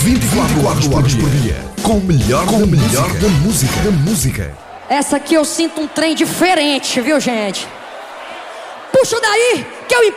24 horas por dia. Com o melhor da música. Essa aqui eu sinto um trem diferente, viu, gente? Puxa daí, que eu